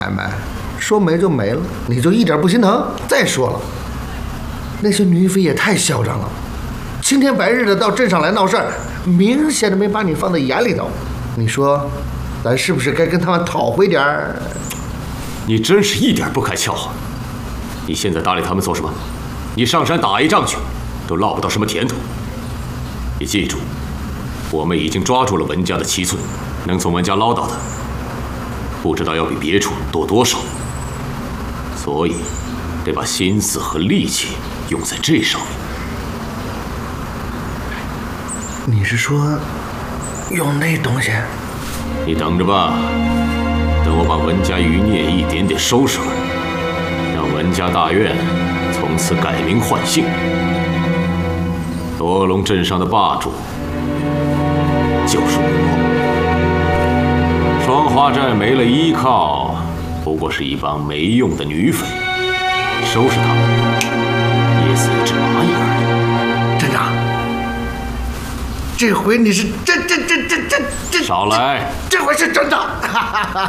买，说没就没了，你就一点不心疼？再说了，那些女匪也太嚣张了，青天白日的到镇上来闹事儿，明显的没把你放在眼里头。你说，咱是不是该跟他们讨回点儿？ 你真是一点不开窍啊！你现在搭理他们做什么？你上山打一仗去，都捞不到什么甜头。你记住，我们已经抓住了文家的7寸，能从文家捞到的，不知道要比别处多多少。所以，得把心思和力气用在这上面。 你是说，用那东西？ 你等着吧，等我把文家余孽一点点收拾了，让文家大院从此改名换姓。罗龙镇上的霸主就是我。双花寨没了依靠，不过是一帮没用的女匪，收拾他们，噎死一只蚂蚁而已。 镇长，这回你是真， 少来！ 这回是真的。